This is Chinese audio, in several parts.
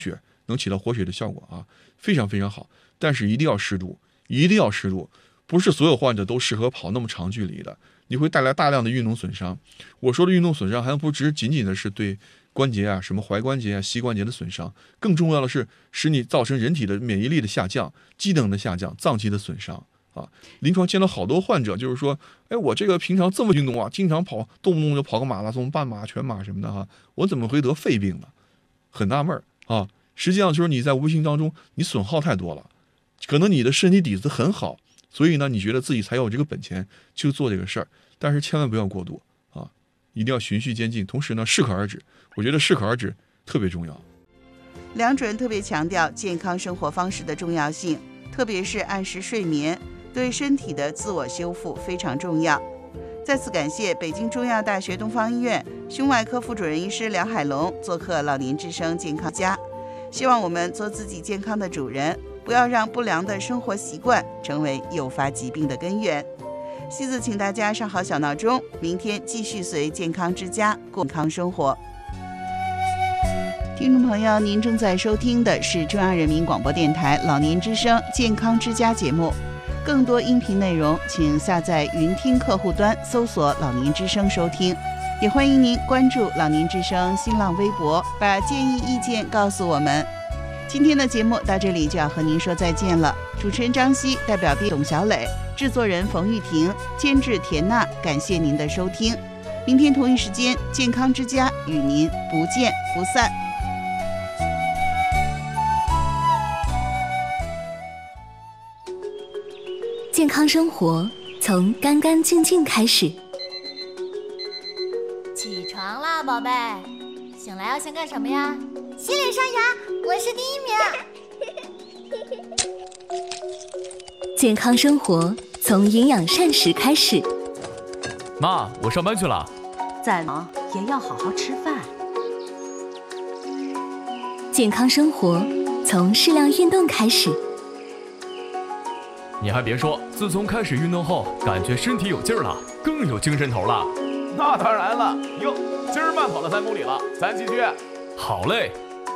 能起到活血的效果啊，非常非常好。但是一定要适度，一定要适度，不是所有患者都适合跑那么长距离的，你会带来大量的运动损伤。我说的运动损伤还不仅仅的是对关节啊、什么踝关节啊、膝关节的损伤，更重要的是使你造成人体的免疫力的下降、机能的下降、脏器的损伤啊。临床见到好多患者就是说，哎，我这个平常这么运动啊，经常跑，动不动就跑个马拉松、半马、全马什么的哈，我怎么会得肺病呢？很纳闷啊。实际上就是你在无形当中你损耗太多了，可能你的身体底子很好，所以呢你觉得自己才有这个本钱去做这个事儿，但是千万不要过度啊，一定要循序渐进，同时呢适可而止。我觉得适可而止特别重要。 梁主任特别强调健康生活方式的重要性，特别是按时睡眠对身体的自我修复非常重要。再次感谢北京中医药大学东方医院胸外科副主任医师梁海龙做客老年之声健康家。希望我们做自己健康的主人，不要让不良的生活习惯成为诱发疾病的根源。西子请大家上好小闹钟，明天继续随健康之家过健康生活。听众朋友，您正在收听的是中央人民广播电台老年之声健康之家节目。更多音频内容请下载云听客户端搜索老年之声收听，也欢迎您关注老年之声新浪微博，把建议意见告诉我们。今天的节目到这里就要和您说再见了，主持人张希，代表董小磊，制作人冯玉婷，监制田娜，感谢您的收听。明天同一时间健康之家与您不见不散。 健康生活从干干净净开始。 起床啦，宝贝！醒来要先干什么呀？ 洗脸刷牙，我是第1名。 健康生活从营养膳食开始。 妈，我上班去了。 再忙也要好好吃饭。 健康生活从适量运动开始。 你还别说，自从开始运动后，感觉身体有劲儿了，更有精神头了。 那当然了，哟，今儿慢跑了3公里了，咱继续。 好嘞。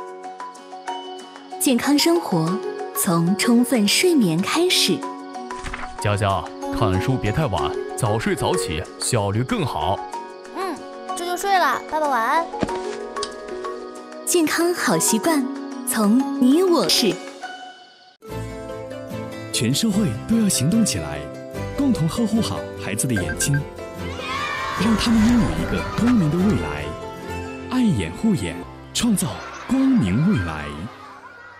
健康生活从充分睡眠开始。 佳佳，看书别太晚，早睡早起，效率更好。 这就睡了，爸爸晚安。 健康好习惯从你我始。 全社会都要行动起来，共同呵护好孩子的眼睛，让他们拥有一个光明的未来。爱眼护眼，创造光明未来。